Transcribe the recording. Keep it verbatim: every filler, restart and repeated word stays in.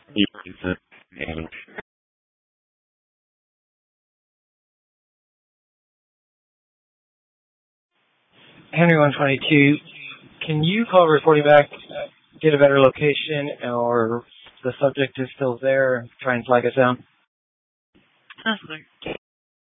Henry one twenty-two, can you call reporting back, get a better location, or the subject is still there, try and flag us down? Absolutely.